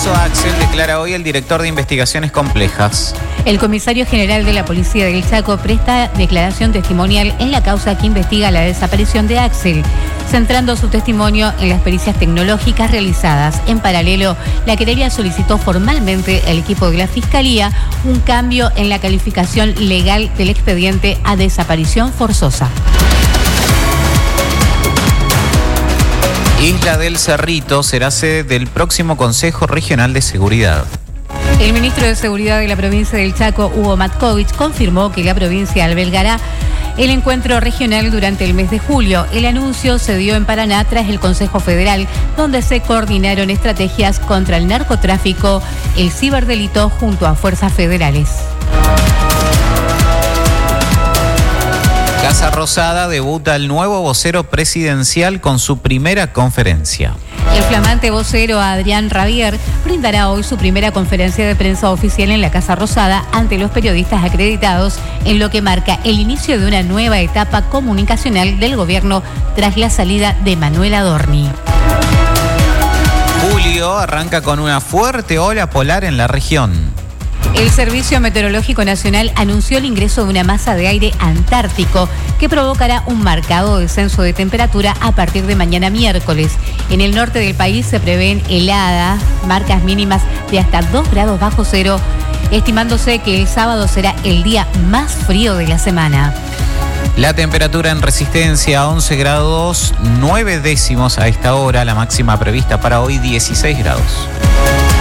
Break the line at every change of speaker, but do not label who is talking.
Caso Axel, declara hoy el director de investigaciones complejas.
El comisario general de la Policía del Chaco presta declaración testimonial en la causa que investiga la desaparición de Axel, centrando su testimonio en las pericias tecnológicas realizadas. En paralelo, la querella solicitó formalmente al equipo de la Fiscalía un cambio en la calificación legal del expediente a desaparición forzosa.
Isla del Cerrito será sede del próximo Consejo Regional de Seguridad.
El ministro de Seguridad de la provincia del Chaco, Hugo Matkovich, confirmó que la provincia albergará el encuentro regional durante el mes de julio. El anuncio se dio en Paraná tras el Consejo Federal, donde se coordinaron estrategias contra el narcotráfico, el ciberdelito junto a fuerzas federales.
Casa Rosada debuta el nuevo vocero presidencial con su primera conferencia.
El flamante vocero Adrián Rabier brindará hoy su primera conferencia de prensa oficial en la Casa Rosada ante los periodistas acreditados, en lo que marca el inicio de una nueva etapa comunicacional del gobierno tras la salida de Manuel Adorni.
Julio arranca con una fuerte ola polar en la región.
El Servicio Meteorológico Nacional anunció el ingreso de una masa de aire antártico que provocará un marcado descenso de temperatura a partir de mañana miércoles. En el norte del país se prevén heladas, marcas mínimas de hasta 2 grados bajo cero, estimándose que el sábado será el día más frío de la semana.
La temperatura en Resistencia 11 grados 9 décimos a esta hora, la máxima prevista para hoy 16 grados.